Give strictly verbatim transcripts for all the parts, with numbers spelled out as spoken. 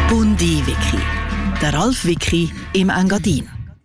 Bundi Wiki. Der Ralf Wiki im Engadin.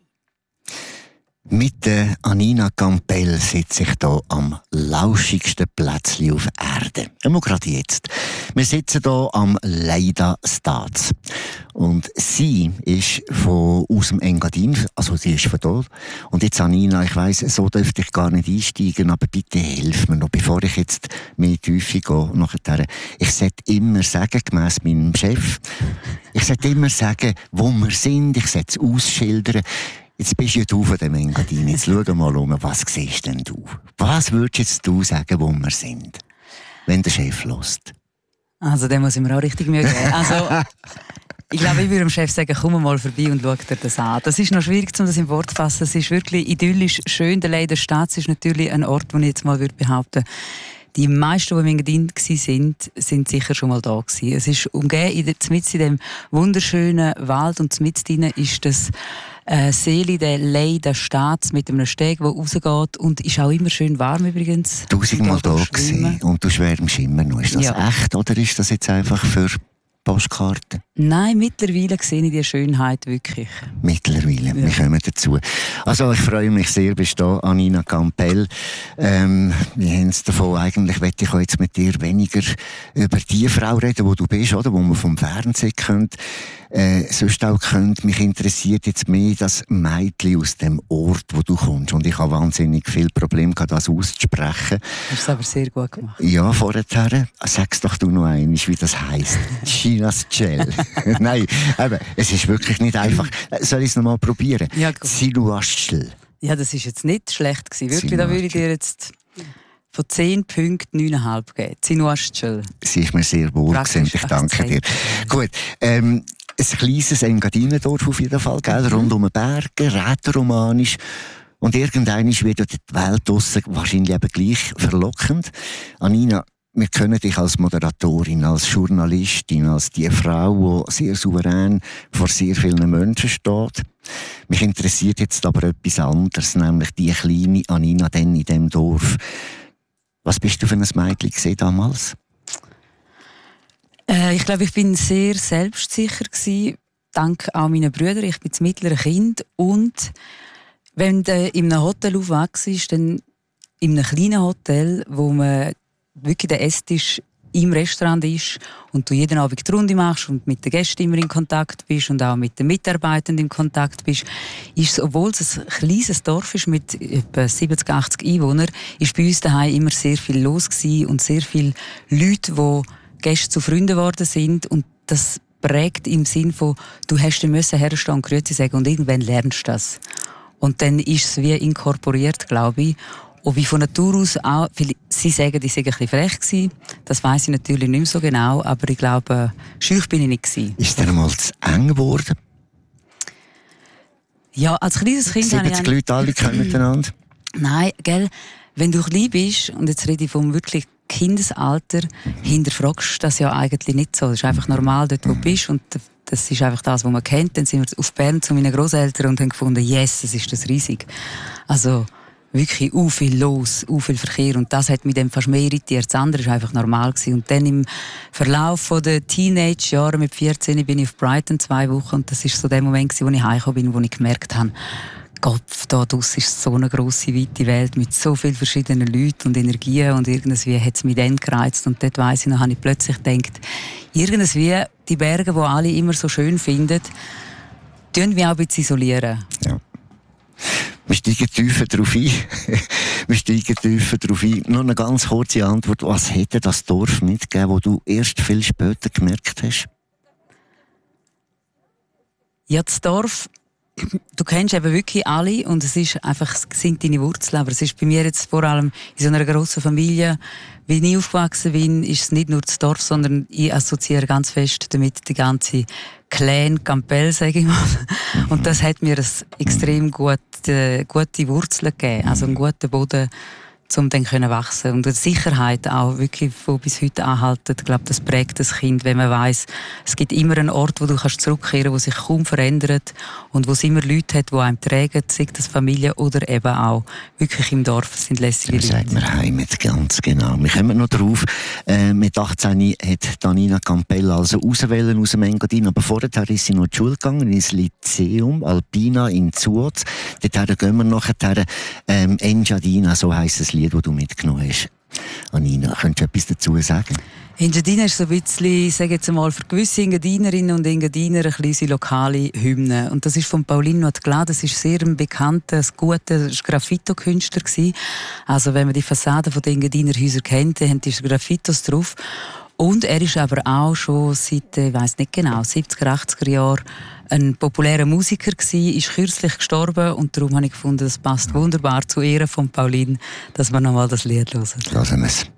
Mit der Anina Campbell sitze ich hier am lauschigsten Plätzchen auf Erde. Immer gerade jetzt. Wir sitzen hier am Leida Staats. Und sie ist von, aus dem Engadin, also sie ist von dort. Und jetzt Anina, ich weiss, so dürfte ich gar nicht einsteigen, aber bitte hilf mir noch, bevor ich jetzt mehr in die Tiefe gehe. Nachher. Ich sollte immer sagen, gemäss meinem Chef, ich sollte immer sagen, wo wir sind, ich sollte es ausschildern. Jetzt bist ja du von dem Engadin. Jetzt schau mal um, was siehst denn du? Was würdest jetzt du sagen, wo wir sind? Wenn der Chef hört. Also, den muss ich mir auch richtig Mühe geben. Also, ich glaube, ich würde dem Chef sagen, komm mal vorbei und schau dir das an. Das ist noch schwierig, um das in Wort zu fassen. Es ist wirklich idyllisch schön. Der Leida Staats ist natürlich ein Ort, wo ich jetzt mal behaupten würde, die meisten, die im Engadin waren, sind sicher schon mal da gewesen. Es ist umgeben, mitten in dem wunderschönen Wald und mitten drin ist das äh, Seele, der Leida Staats mit einem Steg, der rausgeht und ist auch immer schön warm übrigens. Tausendmal da gewesen und du schwärmst immer noch. Ist das ja. echt oder ist das jetzt einfach für Postkarten? Nein, mittlerweile sehe ich die Schönheit wirklich. Mittlerweile, ja. wir kommen dazu. Also ich freue mich sehr, bist du da, Anina Campbell. Ähm, wir haben es davon, eigentlich möchte ich jetzt mit dir weniger über die Frau reden, wo du bist, oder? Wo man vom Fernsehen kennt. Äh, sonst auch könnt, mich interessiert jetzt mehr das Mädchen aus dem Ort, wo du kommst. Und ich habe wahnsinnig viel Probleme gehabt, das auszusprechen. Hast es aber sehr gut gemacht. Ja, vorher. Sag's doch du noch einmal, wie das heisst. Chinas Gel. Nein, aber es ist wirklich nicht einfach. Soll ich es noch mal probieren? Ja, Sinuaschel. Ja, das ist jetzt nicht schlecht gewesen. Wirklich, da würde ich dir jetzt von zehn Punkten neun Komma fünf geben. Sinuaschel. Sie ist mir sehr wohl gesehen. Ich danke dir. Gut, ähm, ein kleines Engadinendorf auf jeden Fall, gell? Rund um den Bergen, rätoromanisch. Und irgendwann wird die Welt draussen wahrscheinlich eben gleich verlockend. Anina, wir kennen dich als Moderatorin, als Journalistin, als die Frau, die sehr souverän vor sehr vielen Menschen steht. Mich interessiert jetzt aber etwas anderes, nämlich die kleine Anina denn in diesem Dorf. Was bist du für ein Mädchen gewesen damals? Äh, ich glaube, ich bin sehr selbstsicher gewesen, dank auch meinen Brüdern. Ich bin das mittlere Kind und wenn du in einem Hotel aufwachst, dann in einem kleinen Hotel, wo man wirklich der Esstisch im Restaurant ist und du jeden Abend die Runde machst und mit den Gästen immer in Kontakt bist und auch mit den Mitarbeitern in Kontakt bist, ist es, obwohl es ein kleines Dorf ist mit etwa siebzig, achtzig Einwohnern, ist bei uns daheim immer sehr viel los gewesen und sehr viele Leute, die Gäste zu Freunden geworden sind und das prägt im Sinn von, du hast den müssen herstehen und Grüezi sagen und irgendwann lernst du das. Und dann ist es wie inkorporiert, glaube ich. Und wie von Natur aus auch, sie sagen, ich sei ein bisschen frech gewesen. Das weiss ich natürlich nicht mehr so genau, aber ich glaube, schüch bin ich nicht gewesen. Ist dir mal zu eng geworden? Ja, als kleines Kind habe ich... siebzig Leute, alle kennen miteinander? Nein, gell, wenn du klein bist, und jetzt rede ich vom wirklich Kindesalter, hinterfragst du das ja eigentlich nicht so. Das ist einfach normal, dort wo du bist und das ist einfach das, was man kennt. Dann sind wir auf Bern zu meinen Grosseltern und haben gefunden, yes, das ist das riesig. Also wirklich u viel los, u viel Verkehr und das hat mich dann fast mehr irritiert. Das andere war einfach normal gewesen. Und dann im Verlauf der Teenage-Jahre mit vierzehn bin ich auf Brighton zwei Wochen und das war so der Moment gewesen, wo ich heimgekommen bin, wo ich gemerkt habe, Gott, da draussen ist so eine grosse, weite Welt mit so vielen verschiedenen Leuten und Energien und irgendwie hat es mich dann gereizt und dort weiss ich noch, habe ich plötzlich gedacht, irgendwie die Berge, die alle immer so schön finden, tun mich auch ein bisschen isolieren. Ja. Wir steigen tiefer drauf ein. Wir steigen tiefer drauf ein. Nur eine ganz kurze Antwort. Was hätte das Dorf mitgegeben, wo du erst viel später gemerkt hast? Ja, das Dorf, du kennst eben wirklich alle und es ist einfach, es sind deine Wurzeln. Aber es ist bei mir jetzt vor allem in so einer grossen Familie, wie ich aufgewachsen bin, ist es nicht nur das Dorf, sondern ich assoziiere ganz fest damit die ganze Clan Campbell, sage ich mal. Und das hat mir eine extrem gute, gute Wurzeln gegeben. Also einen guten Boden, um dann können wachsen und die Sicherheit auch wirklich, die bis heute anhalten. Ich glaube, das prägt das Kind, wenn man weiss, es gibt immer einen Ort, wo du kannst zurückkehren, wo sich kaum verändert und wo es immer Leute hat, die einem tragen, sei das Familie oder eben auch wirklich im Dorf. Das sind lässige Leute. Sagt man Heimat, ganz genau. Wir kommen noch drauf. Äh, mit achtzehn hat Danina Campella also auswählen aus dem Engadin, aber vorher ist sie noch in die Schule gegangen, ins Lyceum Alpina in Zuoz. Dort gehen wir nachher ähm, Engadina, so heisst das Lied, das du mitgenommen hast. Anina, könntest du etwas dazu sagen? Engadina ist so ein bisschen, ich sage jetzt einmal, für gewisse Engadinerinnen und Engadiner eine kleine lokale Hymne. Und das ist von Paulino Adglà, das ist sehr ein bekannter, ein guter Graffito-Künstler gewesen. Also wenn man die Fassade der Engadiner Häuser kennt, dann haben die Graffitos drauf. Und er ist aber auch schon seit, ich weiss nicht genau, siebziger, achtziger Jahren ein populärer Musiker gewesen, ist kürzlich gestorben und darum habe ich gefunden, das passt wunderbar zu Ehren von Pauline, dass wir nochmal das Lied hören. Hören wir es.